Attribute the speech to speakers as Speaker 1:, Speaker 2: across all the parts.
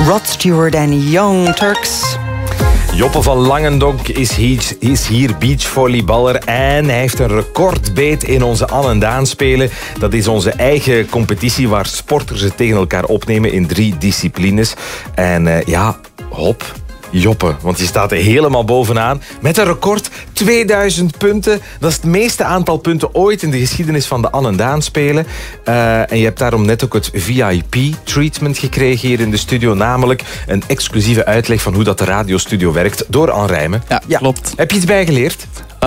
Speaker 1: Rod Stewart en Young Turks.
Speaker 2: Joppe van Langendonk is hier beachvolleyballer en hij heeft een recordbeet in onze Anne en Daan spelen. Dat is onze eigen competitie waar sporters het tegen elkaar opnemen in 3 disciplines. En hop, Joppe, want je staat er helemaal bovenaan met een record 2000 punten. Dat is het meeste aantal punten ooit in de geschiedenis van de Anne en Daan spelen. En je hebt daarom net ook het VIP-treatment gekregen hier in de studio. Namelijk een exclusieve uitleg van hoe dat de radiostudio werkt door Anne Rijmen.
Speaker 3: Ja, klopt.
Speaker 2: Heb je iets bijgeleerd?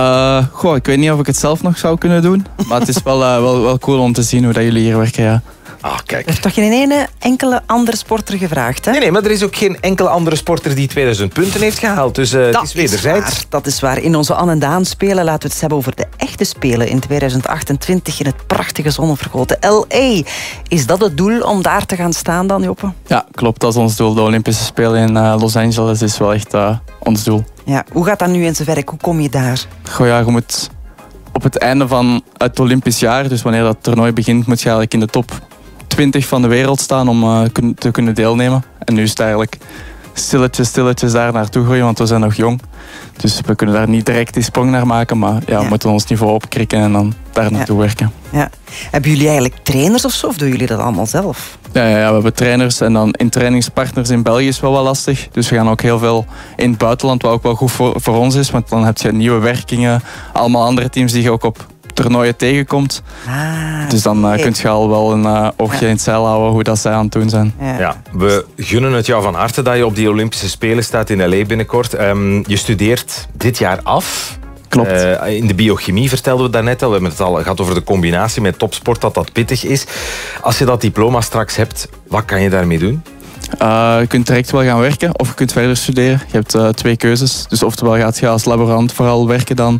Speaker 3: Ik weet niet of ik het zelf nog zou kunnen doen. Maar het is wel cool om te zien hoe dat jullie hier werken, ja.
Speaker 2: Ah, kijk.
Speaker 1: Er heeft toch geen ene enkele andere sporter gevraagd, hè?
Speaker 2: Nee, maar er is ook geen enkele andere sporter die 2000 punten heeft gehaald. Dus het is wederzijds.
Speaker 1: Dat is waar. In onze Anne en Daan spelen laten we het eens hebben over de echte spelen in 2028 in het prachtige zonnevergoten LA. Is dat het doel om daar te gaan staan dan, Joppe?
Speaker 3: Ja, klopt. Dat is ons doel. De Olympische Spelen in Los Angeles is wel echt ons doel.
Speaker 1: Ja, hoe gaat dat nu in zijn werk? Hoe kom je daar?
Speaker 3: Je moet op het einde van het Olympisch jaar, dus wanneer dat toernooi begint, moet je eigenlijk in de top 20 van de wereld staan om te kunnen deelnemen. En nu is het eigenlijk stilletjes daar naartoe groeien, want we zijn nog jong. Dus we kunnen daar niet direct die sprong naar maken, maar we moeten ons niveau opkrikken en dan daar naartoe werken.
Speaker 1: Ja. Hebben jullie eigenlijk trainers of zo, of doen jullie dat allemaal zelf?
Speaker 3: Ja, we hebben trainers en dan in trainingspartners in België is wel wat lastig. Dus we gaan ook heel veel in het buitenland, wat ook wel goed voor ons is, want dan heb je nieuwe werkingen, allemaal andere teams die je ook op toernooien tegenkomt. Dus dan kun je al wel een oogje in het zeil houden hoe dat zij aan het doen zijn.
Speaker 2: Ja, we gunnen het jou van harte dat je op die Olympische Spelen staat in LA binnenkort. Je studeert dit jaar af.
Speaker 3: Klopt.
Speaker 2: In de biochemie vertelden we daarnet al. We hebben het al gehad over de combinatie met topsport, dat pittig is. Als je dat diploma straks hebt, wat kan je daarmee doen?
Speaker 3: Je kunt direct wel gaan werken of je kunt verder studeren. Je hebt 2 keuzes. Dus oftewel gaat je als laborant vooral werken dan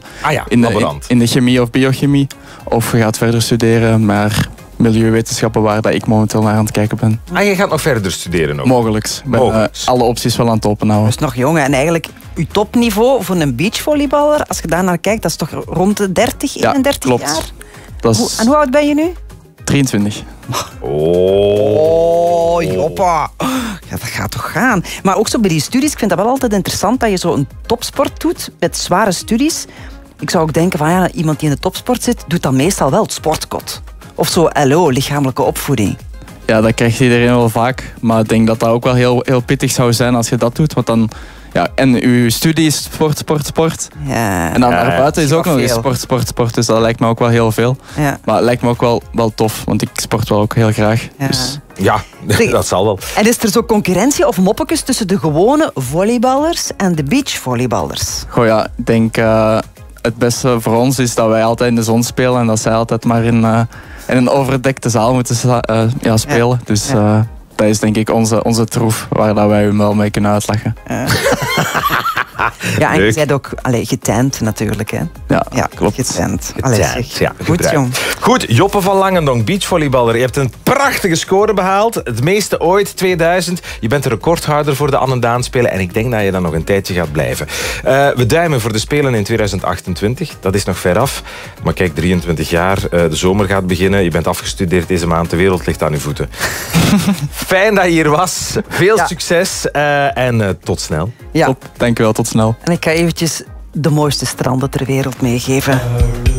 Speaker 3: in de chemie of biochemie. Of je gaat verder studeren naar milieuwetenschappen waar dat ik momenteel naar aan het kijken ben.
Speaker 2: Je gaat nog verder studeren ook?
Speaker 3: Mogelijks. Ik ben alle opties wel aan het openhouden.
Speaker 1: Dus nog jong. En eigenlijk, uw topniveau voor een beachvolleyballer, als je daar naar kijkt, dat is toch rond de 30, 31
Speaker 3: klopt.
Speaker 1: jaar? En hoe oud ben je nu?
Speaker 3: 23.
Speaker 1: Oh, Joppa. Ja, dat gaat toch gaan. Maar ook zo bij die studies, ik vind dat wel altijd interessant dat je zo een topsport doet met zware studies. Ik zou ook denken van iemand die in de topsport zit, doet dan meestal wel het sportkot. Of zo LO, lichamelijke opvoeding.
Speaker 3: Ja, dat krijgt iedereen wel vaak. Maar ik denk dat dat ook wel heel pittig zou zijn als je dat doet. Want dan... Ja, en uw studie is sport.
Speaker 1: Ja.
Speaker 3: En dan naar buiten is ook nog eens sport. Dus dat lijkt me ook wel heel veel.
Speaker 1: Ja.
Speaker 3: Maar het lijkt me ook wel tof, want ik sport wel ook heel graag.
Speaker 1: Ja.
Speaker 3: Dus.
Speaker 2: Ja, dat zal wel.
Speaker 1: En is er zo concurrentie of moppetjes tussen de gewone volleyballers en de beachvolleyballers?
Speaker 3: Ik denk het beste voor ons is dat wij altijd in de zon spelen en dat zij altijd maar in een overdekte zaal moeten spelen.
Speaker 1: Ja.
Speaker 3: Dus... dat is denk ik onze troef waar dat wij hem wel mee kunnen uitlachen.
Speaker 1: Ja, en je bent ook getent natuurlijk. Hè?
Speaker 3: Ja, klopt.
Speaker 1: Getent.
Speaker 2: Goed, jong. Goed, Joppe van Langendonk, beachvolleyballer. Je hebt een prachtige score behaald. Het meeste ooit, 2000. Je bent de recordhouder voor de Anne en Daan Spelen. En ik denk dat je dan nog een tijdje gaat blijven. We duimen voor de Spelen in 2028. Dat is nog ver af. Maar kijk, 23 jaar. De zomer gaat beginnen. Je bent afgestudeerd deze maand. De wereld ligt aan je voeten. Fijn dat je hier was. Veel succes. En tot snel.
Speaker 1: Ja.
Speaker 3: Top, dankjewel. Tot snel.
Speaker 1: En ik ga eventjes de mooiste stranden ter wereld meegeven.